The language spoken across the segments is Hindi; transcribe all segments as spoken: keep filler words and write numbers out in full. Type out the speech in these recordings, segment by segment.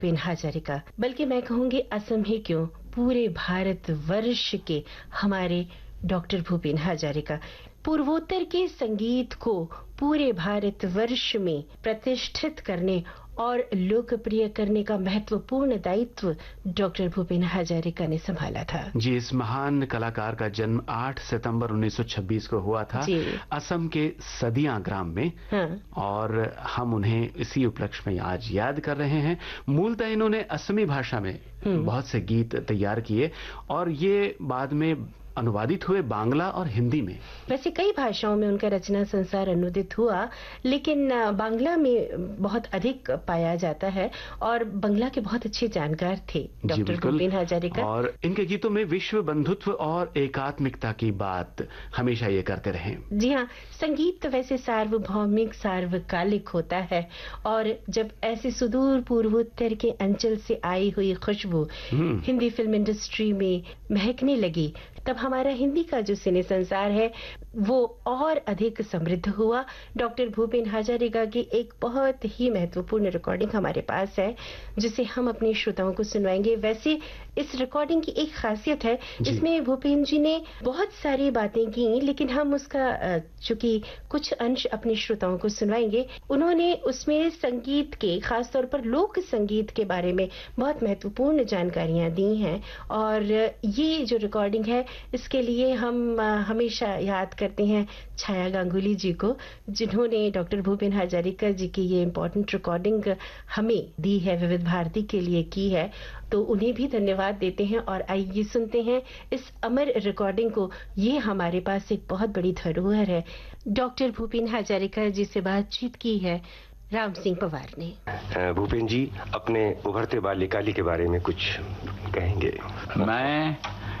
भूपेन हजारिका, बल्कि मैं कहूंगी असम ही क्यों, पूरे भारत वर्ष के हमारे डॉक्टर भूपेन हजारिका पूर्वोत्तर के संगीत को पूरे भारत वर्ष में प्रतिष्ठित करने और लोकप्रिय करने का महत्वपूर्ण दायित्व डॉक्टर भूपेन हजारिका ने संभाला था। जी, इस महान कलाकार का जन्म आठ सितंबर उन्नीस सौ छब्बीस को हुआ था असम के सदिया ग्राम में। हाँ। और हम उन्हें इसी उपलक्ष्य में आज याद कर रहे हैं। मूलतः इन्होंने असमी भाषा में बहुत से गीत तैयार किए और ये बाद में अनुवादित हुए बांग्ला और हिंदी में। वैसे कई भाषाओं में उनका रचना संसार अनुदित हुआ, लेकिन बांग्ला में बहुत अधिक पाया जाता है और बांग्ला के बहुत अच्छे जानकार थे डॉक्टर भूपेन हजारिका। और इनके गीतों में विश्व बंधुत्व और एकात्मिकता की बात हमेशा ये करते रहे। जी हाँ, संगीत तो वैसे सार्वभौमिक सार्वकालिक होता है और जब ऐसे सुदूर पूर्वोत्तर के अंचल से आई हुई खुशबू हिंदी फिल्म इंडस्ट्री में महकने लगी, तब हमारा हिंदी का जो सिने संसार है वो और अधिक समृद्ध हुआ। डॉक्टर भूपेन हजारिका की एक बहुत ही महत्वपूर्ण रिकॉर्डिंग हमारे पास है जिसे हम अपने श्रोताओं को सुनवाएंगे। वैसे इस रिकॉर्डिंग की एक खासियत है, इसमें भूपेन जी ने बहुत सारी बातें की, लेकिन हम उसका चूंकि कुछ अंश अपने श्रोताओं को सुनवाएंगे। उन्होंने उसमें संगीत के, खासतौर पर लोक संगीत के बारे में बहुत महत्वपूर्ण जानकारियां दी हैं और ये जो रिकॉर्डिंग है इसके लिए हम हमेशा याद करते हैं छाया गांगुली जी को, जिन्होंने डॉक्टर भूपेन हजारिका जी की ये इम्पोर्टेंट रिकॉर्डिंग हमें दी है, विविध भारती के लिए की है, तो उन्हें भी धन्यवाद देते हैं। और आइए सुनते हैं इस अमर रिकॉर्डिंग को। ये हमारे पास एक बहुत बड़ी धरोहर है। डॉक्टर भूपेन हजारिका जी से बातचीत की है राम सिंह पवार ने। भूपेन जी, अपने उभरते बाल्यकाल के बारे में कुछ कहेंगे? मैं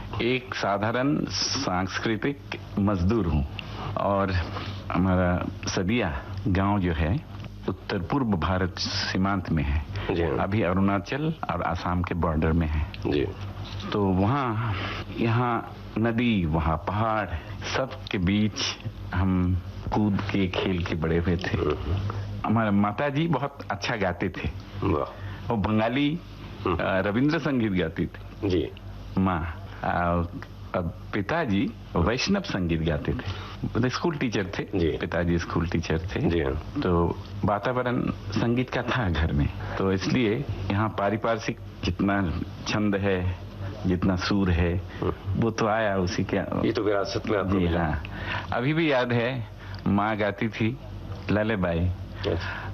एक साधारण सांस्कृतिक मजदूर हूँ और हमारा सदिया गांव जो है उत्तर पूर्व भारत सीमांत में है। अभी अरुणाचल और असम के बॉर्डर में है जी। तो वहाँ यहाँ नदी, वहाँ पहाड़, सब के बीच हम कूद के खेल के बड़े हुए थे। हमारे माता जी बहुत अच्छा गाते थे, वो बंगाली रविंद्र संगीत गाती थी जी। माँ पिताजी वैष्णव संगीत गाते थे, स्कूल टीचर थे जी। पिताजी स्कूल टीचर थे जी। तो वातावरण संगीत का था घर में, तो इसलिए यहाँ पारिपार्श्विक जितना छंद है, जितना सूर है, वो तो आया उसी के। ये तो विरासत में जी हाँ। अभी भी याद है, माँ गाती थी ललेबाई